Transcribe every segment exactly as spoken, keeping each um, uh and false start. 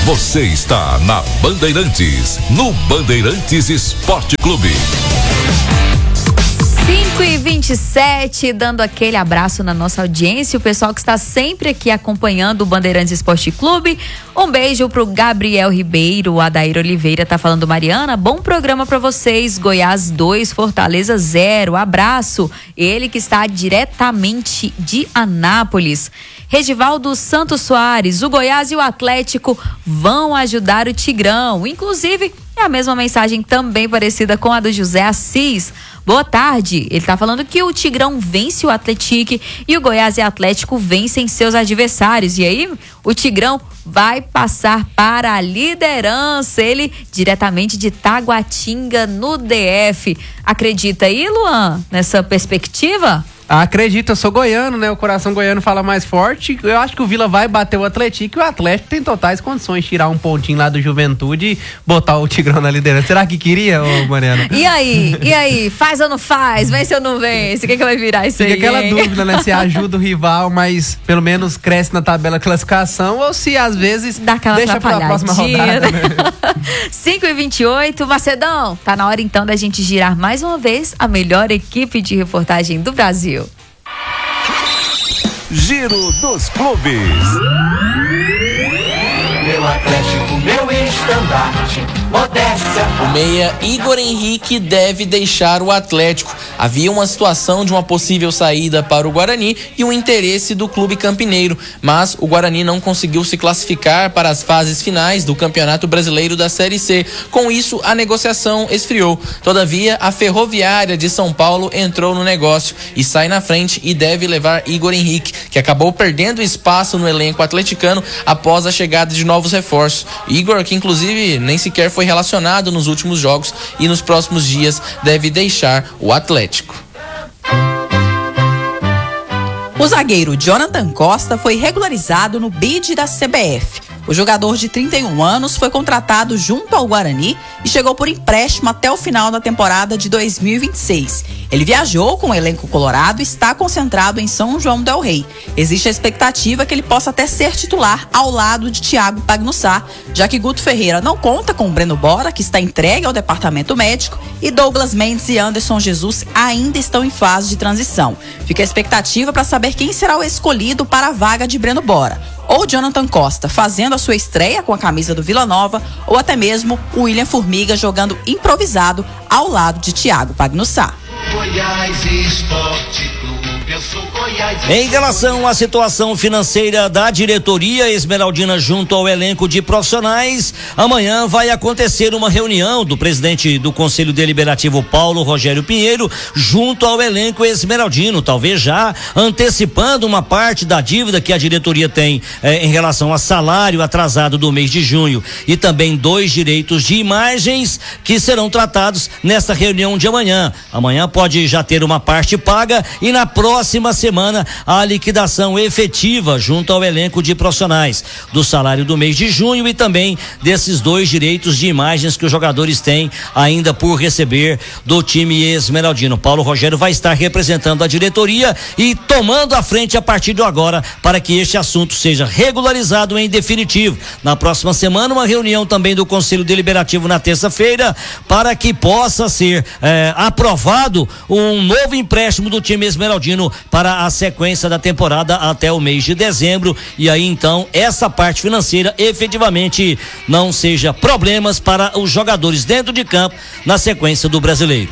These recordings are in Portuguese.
Você está na Bandeirantes, no Bandeirantes Esporte Clube. cinco e vinte e sete, dando aquele abraço na nossa audiência, o pessoal que está sempre aqui acompanhando o Bandeirantes Esporte Clube. Um beijo pro Gabriel Ribeiro, o Adair Oliveira tá falando: Mariana, bom programa para vocês, Goiás dois, Fortaleza zero, abraço. Ele que está diretamente de Anápolis. Regivaldo Santos Soares, o Goiás e o Atlético vão ajudar o Tigrão, inclusive é a mesma mensagem também parecida com a do José Assis. Boa tarde, ele tá falando que o Tigrão vence o Atlético e o Goiás e o Atlético vencem seus adversários. E aí, o Tigrão vai passar para a liderança, ele diretamente de Taguatinga, no D F. Acredita aí, Luan, nessa perspectiva? Acredito, eu sou goiano, né? O coração goiano fala mais forte. Eu acho que o Vila vai bater o Atlético e o Atlético tem totais condições de tirar um pontinho lá do Juventude e botar o Tigrão na liderança. Será que queria, ô Mariana? E aí? E aí? Faz ou não faz? Vence ou não vence? O que, que vai virar isso Fica aí? aquela hein? dúvida, né? Se ajuda o rival, mas pelo menos cresce na tabela classificação, ou se às vezes dá aquela deixa pra próxima rodada, né? cinco e vinte e oito, Macedão, tá na hora então da gente girar mais uma vez a melhor equipe de reportagem do Brasil. Giro dos Clubes. Meu Atlético, meu estandarte, modéstia. O meia Igor Henrique deve deixar o Atlético. Havia uma situação de uma possível saída para o Guarani e o interesse do clube campineiro, mas o Guarani não conseguiu se classificar para as fases finais do Campeonato Brasileiro da Série C. Com isso, a negociação esfriou. Todavia, a Ferroviária de São Paulo entrou no negócio e sai na frente e deve levar Igor Henrique, que acabou perdendo espaço no elenco atleticano após a chegada de novos reforços. Igor, que inclusive nem sequer foi relacionado nos últimos jogos e nos próximos dias deve deixar o Atlético. O zagueiro Jonathan Costa foi regularizado no bid da C B F. O jogador de trinta e um anos foi contratado junto ao Guarani e chegou por empréstimo até o final da temporada de dois mil e vinte e seis. Ele viajou com o elenco colorado e está concentrado em São João del Rei. Existe a expectativa que ele possa até ser titular ao lado de Thiago Pagnussá, já que Guto Ferreira não conta com o Breno Bora, que está entregue ao departamento médico, e Douglas Mendes e Anderson Jesus ainda estão em fase de transição. Fica a expectativa para saber quem será o escolhido para a vaga de Breno Bora. Ou Jonathan Costa fazendo a sua estreia com a camisa do Vila Nova, ou até mesmo o William Formiga jogando improvisado ao lado de Thiago Pagnussá. Goiás Esporte Clube, eu sou Goiás. Em relação à situação financeira da diretoria esmeraldina junto ao elenco de profissionais, amanhã vai acontecer uma reunião do presidente do Conselho Deliberativo, Paulo Rogério Pinheiro, junto ao elenco esmeraldino, talvez já antecipando uma parte da dívida que a diretoria tem eh, em relação a salário atrasado do mês de junho e também dois direitos de imagens que serão tratados nesta reunião de amanhã. Amanhã pode já ter uma parte paga e na próxima semana a liquidação efetiva junto ao elenco de profissionais do salário do mês de junho e também desses dois direitos de imagens que os jogadores têm ainda por receber do time esmeraldino. Paulo Rogério vai estar representando a diretoria e tomando a frente a partir de agora para que este assunto seja regularizado em definitivo. Na próxima semana, uma reunião também do Conselho Deliberativo na terça-feira para que possa ser eh, aprovado um novo empréstimo do time esmeraldino para a sequência da temporada até o mês de dezembro e aí então essa parte financeira efetivamente não seja problemas para os jogadores dentro de campo na sequência do Brasileiro.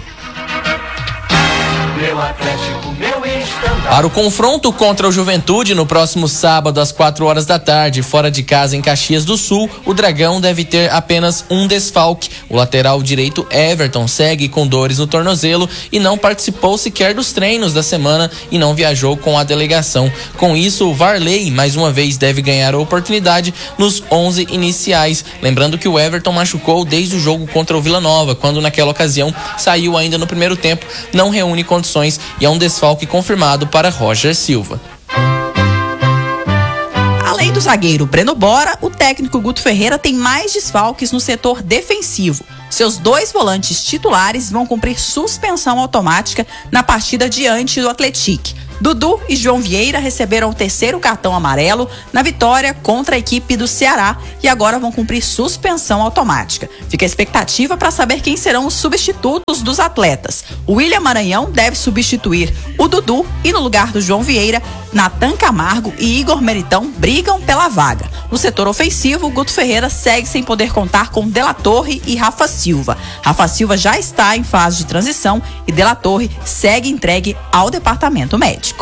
Meu Atlético, meu estandarte. Para o confronto contra o Juventude no próximo sábado às quatro horas da tarde, fora de casa em Caxias do Sul, o Dragão deve ter apenas um desfalque. O lateral direito Everton segue com dores no tornozelo e não participou sequer dos treinos da semana e não viajou com a delegação. Com isso, o Varley mais uma vez deve ganhar a oportunidade nos onze iniciais. Lembrando que o Everton machucou desde o jogo contra o Vila Nova, quando naquela ocasião saiu ainda no primeiro tempo, não reúne condições e é um desfalque confirmado para Roger Silva. Além do zagueiro Breno Bora, o técnico Guto Ferreira tem mais desfalques no setor defensivo. Seus dois volantes titulares vão cumprir suspensão automática na partida diante do Atlético. Dudu e João Vieira receberam o terceiro cartão amarelo na vitória contra a equipe do Ceará e agora vão cumprir suspensão automática. Fica a expectativa para saber quem serão os substitutos dos atletas. O William Maranhão deve substituir o Dudu e no lugar do João Vieira, Natan Camargo e Igor Meritão brigam pela vaga. No setor ofensivo, Guto Ferreira segue sem poder contar com De La Torre e Rafa Silva. Rafa Silva já está em fase de transição e De La Torre segue entregue ao departamento médico.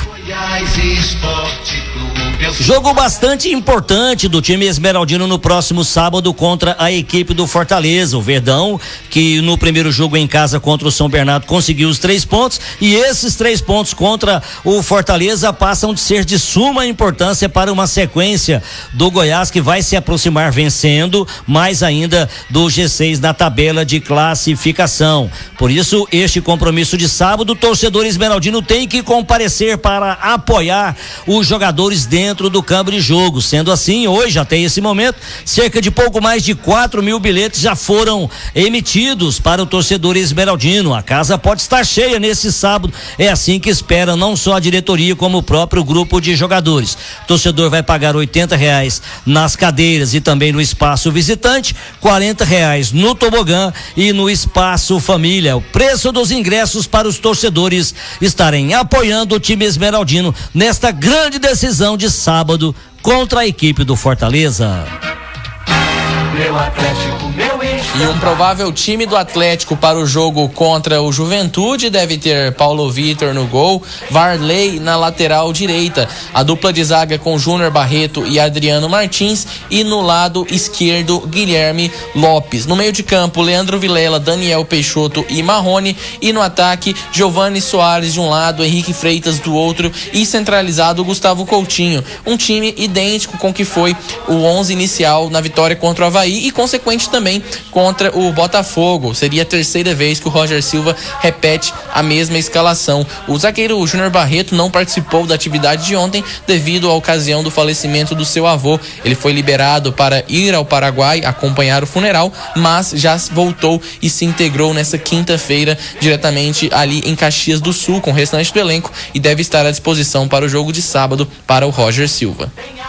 Jogo bastante importante do time esmeraldino no próximo sábado contra a equipe do Fortaleza. O Verdão, que no primeiro jogo em casa contra o São Bernardo conseguiu os três pontos, e esses três pontos contra o Fortaleza passam de ser de suma importância para uma sequência do Goiás, que vai se aproximar vencendo mais ainda do G seis na tabela de classificação. Por isso, este compromisso de sábado, o torcedor esmeraldino tem que comparecer para apoiar os jogadores dentro do campo de jogo. Sendo assim, hoje, até esse momento, cerca de pouco mais de quatro mil bilhetes já foram emitidos para o torcedor esmeraldino. A casa pode estar cheia nesse sábado, é assim que espera não só a diretoria como o próprio grupo de jogadores. O torcedor vai pagar oitenta reais nas cadeiras e também no espaço visitante, quarenta reais no tobogã e no espaço família. O preço dos ingressos para os torcedores estarem apoiando o time esmeraldino nesta grande decisão de sábado contra a equipe do Fortaleza. Meu Atlético, meu E um provável time do Atlético para o jogo contra o Juventude deve ter Paulo Vitor no gol, Varley na lateral direita, a dupla de zaga com Júnior Barreto e Adriano Martins, e no lado esquerdo Guilherme Lopes. No meio de campo, Leandro Vilela, Daniel Peixoto e Marrone, e no ataque Giovani Soares de um lado, Henrique Freitas do outro, e centralizado Gustavo Coutinho. Um time idêntico com o que foi o onze inicial na vitória contra o Avaí e consequente também contra o Botafogo. Seria a terceira vez que o Roger Silva repete a mesma escalação. O zagueiro Júnior Barreto não participou da atividade de ontem devido à ocasião do falecimento do seu avô. Ele foi liberado para ir ao Paraguai acompanhar o funeral, mas já voltou e se integrou nessa quinta-feira diretamente ali em Caxias do Sul com o restante do elenco e deve estar à disposição para o jogo de sábado para o Roger Silva.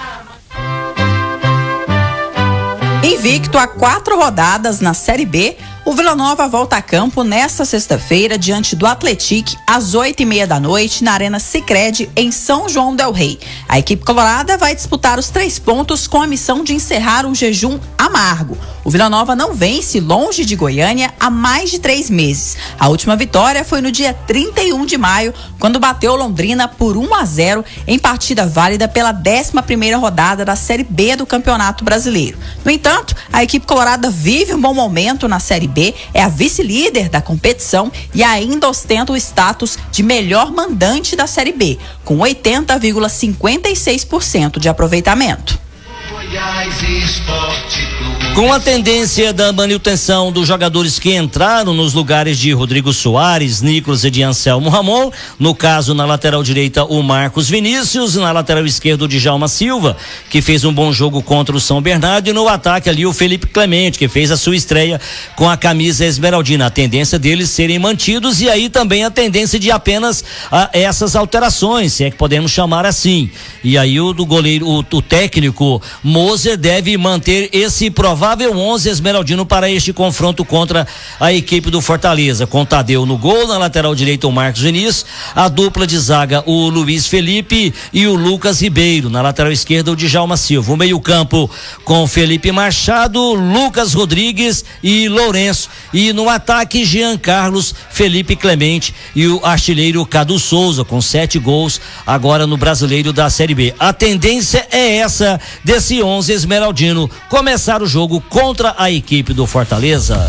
Invicto a quatro rodadas na Série B, o Vila Nova volta a campo nesta sexta-feira diante do Atlético às oito e meia da noite na Arena Sicredi em São João del Rei. A equipe colorada vai disputar os três pontos com a missão de encerrar um jejum amargo. O Vila Nova não vence longe de Goiânia há mais de três meses. A última vitória foi no dia trinta e um de maio, quando bateu Londrina por um a zero em partida válida pela décima primeira rodada da Série B do Campeonato Brasileiro. No entanto, a equipe colorada vive um bom momento na Série B, é a vice-líder da competição e ainda ostenta o status de melhor mandante da Série B, com oitenta vírgula cinquenta e seis por cento de aproveitamento. Goiás Esporte Clube. Com a tendência da manutenção dos jogadores que entraram nos lugares de Rodrigo Soares, Nicolas e de Anselmo Ramon, no caso na lateral direita o Marcos Vinícius, na lateral esquerda o Djalma Silva, que fez um bom jogo contra o São Bernardo, e no ataque ali o Felipe Clemente, que fez a sua estreia com a camisa esmeraldina. A tendência deles serem mantidos, e aí também a tendência de apenas a, essas alterações, se é que podemos chamar assim. E aí o do goleiro, o, o técnico Moser deve manter esse provável onze esmeraldino para este confronto contra a equipe do Fortaleza, com Tadeu no gol, na lateral direita o Marcos Vinícius, a dupla de zaga o Luiz Felipe e o Lucas Ribeiro, na lateral esquerda o Djalma Silva, o meio campo com Felipe Machado, Lucas Rodrigues e Lourenço, e no ataque Jean Carlos, Felipe Clemente e o artilheiro Cadu Souza, com sete gols agora no Brasileiro da Série B. A tendência é essa desse onze esmeraldino, começar o jogo contra a equipe do Fortaleza.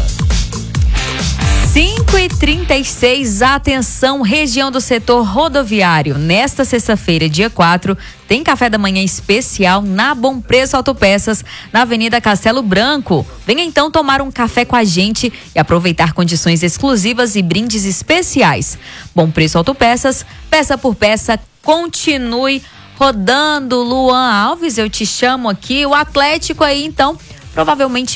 cinco e trinta e seis, atenção, região do setor rodoviário. Nesta sexta-feira, dia quatro, tem café da manhã especial na Bom Preço Autopeças, na Avenida Castelo Branco. Venha então tomar um café com a gente e aproveitar condições exclusivas e brindes especiais. Bom Preço Autopeças, peça por peça, continue rodando. Luan Alves, eu te chamo aqui. O Atlético aí, então, provavelmente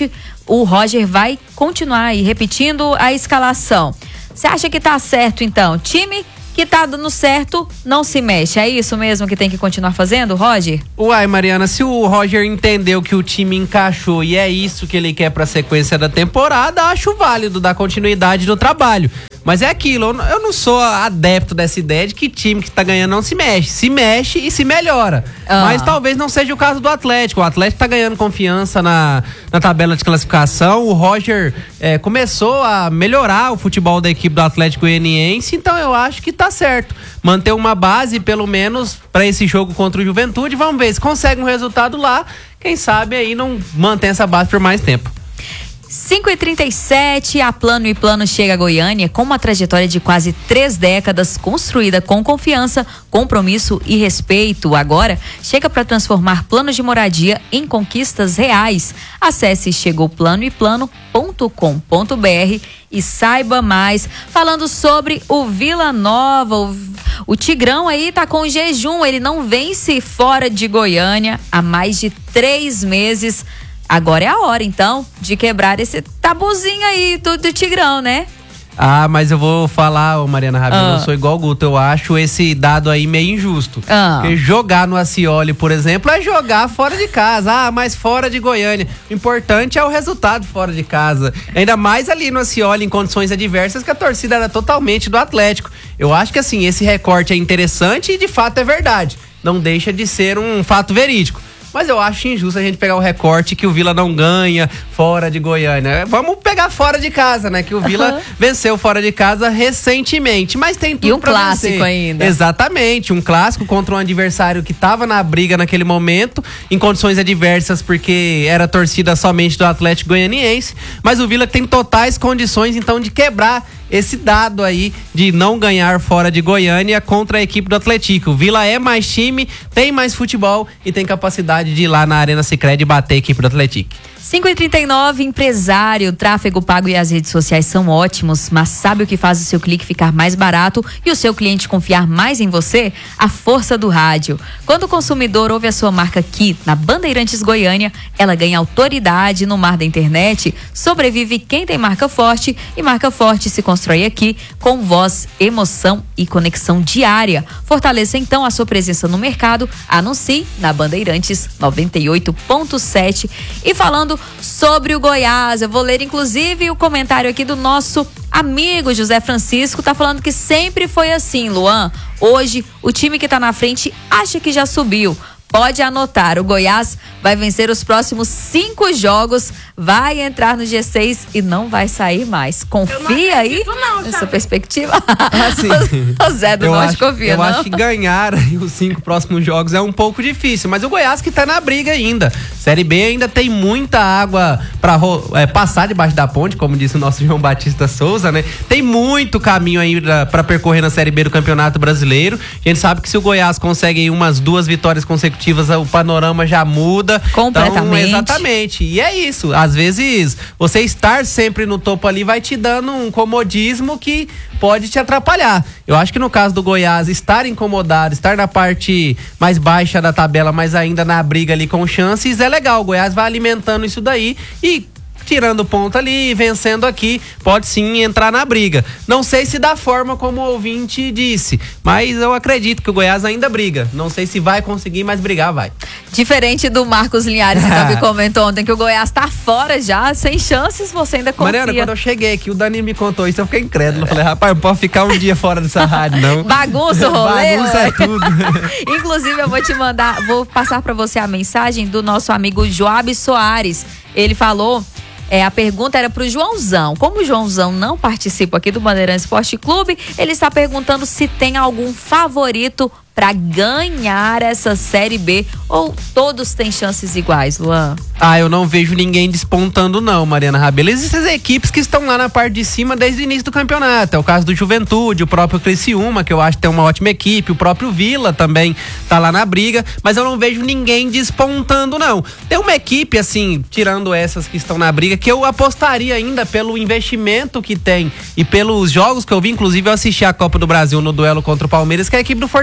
o Roger vai continuar aí repetindo a escalação. Você acha que tá certo, então? Time que tá dando certo, não se mexe. É isso mesmo que tem que continuar fazendo, Roger? Uai, Mariana, se o Roger entendeu que o time encaixou e é isso que ele quer pra sequência da temporada, acho válido dar continuidade no trabalho. Mas é aquilo, eu não sou adepto dessa ideia de que time que tá ganhando não se mexe. Se mexe e se melhora. Ah. Mas talvez não seja o caso do Atlético. O Atlético tá ganhando confiança na, na tabela de classificação. O Roger é, começou a melhorar o futebol da equipe do Atlético Goianiense, então eu acho que tá certo. Manter uma base, pelo menos, para esse jogo contra o Juventude. Vamos ver se consegue um resultado lá. Quem sabe aí não mantém essa base por mais tempo. cinco e trinta e sete, a Plano e Plano chega a Goiânia com uma trajetória de quase três décadas, construída com confiança, compromisso e respeito. Agora, chega para transformar planos de moradia em conquistas reais. Acesse chegou plano e plano ponto com ponto br e saiba mais. Falando sobre o Vila Nova, o, o Tigrão aí tá com jejum, ele não vence fora de Goiânia há mais de três meses. Agora é a hora, então, de quebrar esse tabuzinho aí do, do Tigrão, né? Ah, mas eu vou falar, ô Mariana Rabelo, ah. eu sou igual o Guto, eu acho esse dado aí meio injusto. Ah. Porque jogar no Acioli, por exemplo, é jogar fora de casa. Ah, mas fora de Goiânia. O importante é o resultado fora de casa. Ainda mais ali no Acioli, em condições adversas, que a torcida era totalmente do Atlético. Eu acho que, assim, esse recorte é interessante e, de fato, é verdade. Não deixa de ser um fato verídico. Mas eu acho injusto a gente pegar o recorte que o Vila não ganha fora de Goiânia. Vamos pegar fora de casa, né? Que o Vila uhum. venceu fora de casa recentemente. Mas tem tudo e um pra clássico vencer. ainda. Exatamente. Um clássico contra um adversário que estava na briga naquele momento, em condições adversas, porque era torcida somente do Atlético Goianiense. Mas o Vila tem totais condições, então, de quebrar esse dado aí de não ganhar fora de Goiânia contra a equipe do Atlético. O Vila é mais time, tem mais futebol e tem capacidade de ir lá na Arena Sicredi e bater a equipe do Atlético. cinco e trinta e nove, empresário, tráfego pago e as redes sociais são ótimos, mas sabe o que faz o seu clique ficar mais barato e o seu cliente confiar mais em você? A força do rádio. Quando o consumidor ouve a sua marca aqui na Bandeirantes Goiânia, ela ganha autoridade no mar da internet, sobrevive quem tem marca forte e marca forte se constrói aqui com voz, emoção e conexão diária. Fortaleça então a sua presença no mercado, anuncie na Bandeirantes noventa e oito ponto sete. E falando sobre o Goiás, eu vou ler inclusive o comentário aqui do nosso amigo José Francisco, tá falando que sempre foi assim, Luan. Hoje, o time que tá na frente acha que já subiu. Pode anotar, o Goiás vai vencer os próximos cinco jogos, vai entrar no G seis e não vai sair mais. Confia aí não, nessa sabe? perspectiva? Ah, sim. O Zé do eu Norte acho, confia, eu não? Eu acho que ganhar os cinco próximos jogos é um pouco difícil, mas o Goiás que tá na briga ainda. Série B ainda tem muita água pra é, passar debaixo da ponte, como disse o nosso João Batista Souza, né? Tem muito caminho aí pra, pra percorrer na Série B do Campeonato Brasileiro. A gente sabe que se o Goiás consegue umas duas vitórias consecutivas, o panorama já muda. Completamente. Então, exatamente. E é isso. Às vezes, você estar sempre no topo ali vai te dando um comodismo que pode te atrapalhar. Eu acho que no caso do Goiás, estar incomodado, estar na parte mais baixa da tabela, mas ainda na briga ali com chances, é legal. O Goiás vai alimentando isso daí e tirando ponto ali, vencendo aqui, pode sim entrar na briga. Não sei se da forma como o ouvinte disse, mas eu acredito que o Goiás ainda briga. Não sei se vai conseguir, mas brigar vai. Diferente do Marcos Linhares, que também comentou ontem que o Goiás tá fora já, sem chances, você ainda confia. Mariana, quando eu cheguei aqui, o Danilo me contou isso, eu fiquei incrédulo. Eu falei, rapaz, não posso ficar um dia fora dessa rádio, não. Bagunça o rolê. Bagunça é tudo. Inclusive, eu vou te mandar, vou passar pra você a mensagem do nosso amigo Joab Soares. Ele falou... É, a pergunta era pro Joãozão. Como o Joãozão não participa aqui do Bandeirantes Esporte Clube, ele está perguntando se tem algum favorito para ganhar essa Série B ou todos têm chances iguais, Luan? Ah, eu não vejo ninguém despontando não, Mariana Rabelo. Existem as equipes que estão lá na parte de cima desde o início do campeonato. É o caso do Juventude, o próprio Criciúma, que eu acho que tem uma ótima equipe, o próprio Vila também tá lá na briga, mas eu não vejo ninguém despontando não. Tem uma equipe, assim, tirando essas que estão na briga, que eu apostaria ainda pelo investimento que tem e pelos jogos que eu vi, inclusive eu assisti a Copa do Brasil no duelo contra o Palmeiras, que é a equipe do Fortaleza.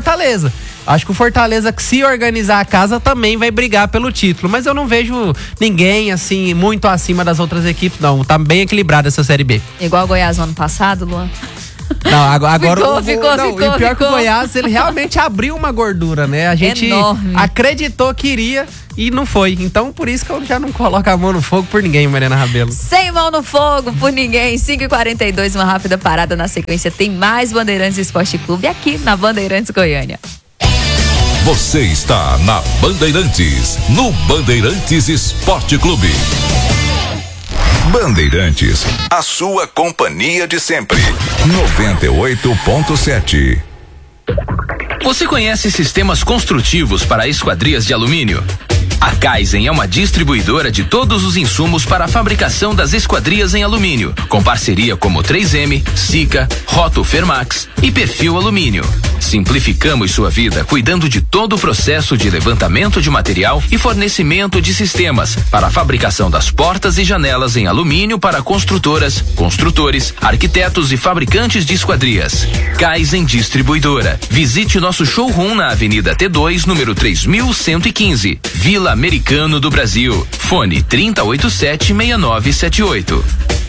Fortaleza. Acho que o Fortaleza, que se organizar a casa, também vai brigar pelo título. Mas eu não vejo ninguém, assim, muito acima das outras equipes, não. Tá bem equilibrada essa Série B. Igual o Goiás no ano passado, Luan? Não, agora, agora ficou, o, ficou, não, ficou, e o pior ficou. que o Goiás, ele realmente abriu uma gordura, né? A gente Enorme. acreditou que iria e não foi. Então, por isso que eu já não coloco a mão no fogo por ninguém, Mariana Rabelo. Sem mão no fogo por ninguém. cinco e quarenta e dois, uma rápida parada. Na sequência tem mais Bandeirantes Esporte Clube aqui na Bandeirantes Goiânia. Você está na Bandeirantes, no Bandeirantes Esporte Clube. Bandeirantes, a sua companhia de sempre. noventa e oito ponto sete. Você conhece sistemas construtivos para esquadrias de alumínio? A Kaizen é uma distribuidora de todos os insumos para a fabricação das esquadrias em alumínio, com parceria como três M, Sika, Roto Fermax e Perfil Alumínio. Simplificamos sua vida cuidando de todo o processo de levantamento de material e fornecimento de sistemas para a fabricação das portas e janelas em alumínio para construtoras, construtores, arquitetos e fabricantes de esquadrias. Kaizen Distribuidora. Visite nosso showroom na Avenida T dois, número três mil cento e quinze, Vila Americano do Brasil. Fone trinta e oito sete, sessenta e nove setenta e oito.